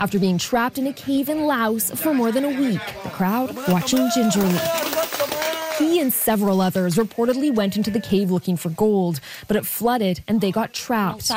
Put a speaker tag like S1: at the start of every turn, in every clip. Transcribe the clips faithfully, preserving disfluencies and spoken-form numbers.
S1: after being trapped in a cave in Laos for more than a week. The crowd watching gingerly. He and several others reportedly went into the cave looking for gold, but it flooded and they got trapped.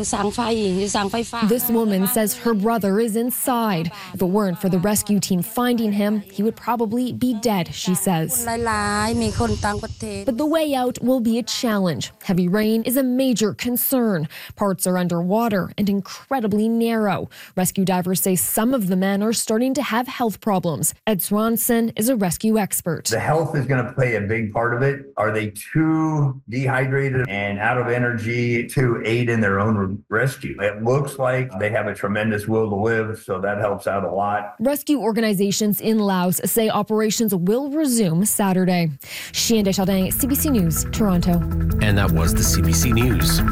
S1: This woman says her brother is inside. If it weren't for the rescue team finding him, he would probably be dead, she says. But the way out will be a challenge. Heavy rain is a major concern. Parts are underwater and incredibly narrow. Rescue divers say some of the men are starting to have health problems. Ed Swanson is a rescue expert.
S2: The health is going to play a big part of it. Are they too dehydrated and out of energy to aid in their own rescue? It looks like they have a tremendous will to live, so that helps out a lot.
S1: Rescue organizations in Laos say operations will resume Saturday. Chien Desjardins, C B C News, Toronto.
S3: And that was the C B C News.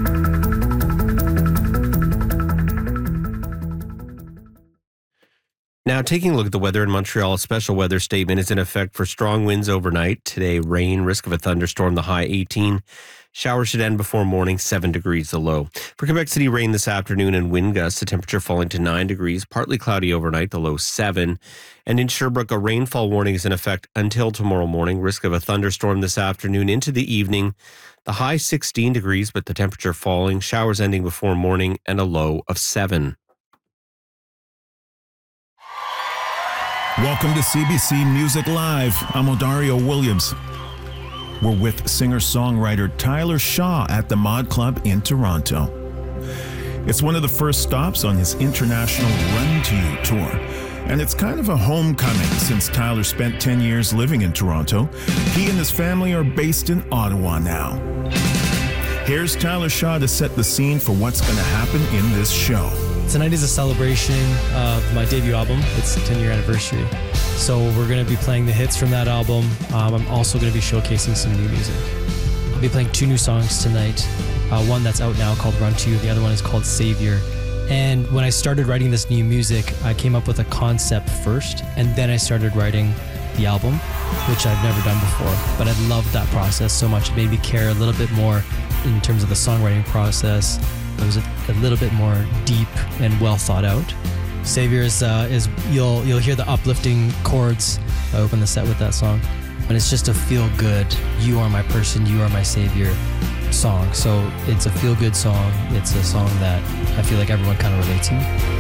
S3: Now, taking a look at the weather in Montreal, a special weather statement is in effect for strong winds overnight. Today, rain, risk of a thunderstorm, the high eighteen. Showers should end before morning, seven degrees the low. For Quebec City, rain this afternoon and wind gusts, the temperature falling to nine degrees, partly cloudy overnight, the low seven. And in Sherbrooke, a rainfall warning is in effect until tomorrow morning. Risk of a thunderstorm this afternoon into the evening. The high sixteen degrees, but the temperature falling. Showers ending before morning and a low of seven.
S4: Welcome to C B C Music Live. I'm Odario Williams. We're with singer-songwriter Tyler Shaw at the Mod Club in Toronto. It's one of the first stops on his international Run to You tour. And it's kind of a homecoming since Tyler spent ten years living in Toronto. He and his family are based in Ottawa now. Here's Tyler Shaw to set the scene for what's going to happen in this show.
S5: Tonight is a celebration of my debut album. It's the ten-year anniversary. So we're going to be playing the hits from that album. Um, I'm also going to be showcasing some new music. I'll be playing two new songs tonight. Uh, one that's out now called Run to You. The other one is called Savior. And when I started writing this new music, I came up with a concept first, and then I started writing the album, which I've never done before. But I loved that process so much. It made me care a little bit more in terms of the songwriting process. It was a, a little bit more deep and well thought out. Savior is, uh, is you'll you'll hear the uplifting chords. I open the set with that song, and it's just a feel good. You are my person, you are my savior song. So it's a feel good song. It's a song that I feel like everyone kind of relates to.